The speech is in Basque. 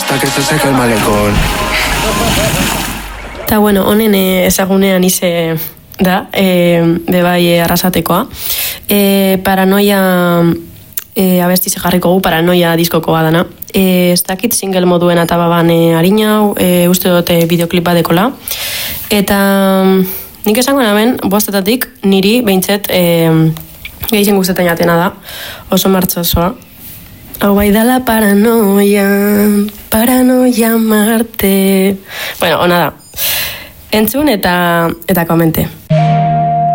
hasta que se seque el malecón. Eta bueno, honen ezagunean ize da, bebai arrasatekoa. Paranoia abesti jarriko gu, paranoia diskokoa dana. Ez dakit single moduen atababan harina, uste dute bideoklipa dekola. Eta nik esango namen, bostetatik niri behintzet gehien guztetan jatena da, oso martxosoa. Hau bai dala paranoia marte. Bueno, ona da. Entzun eta komente.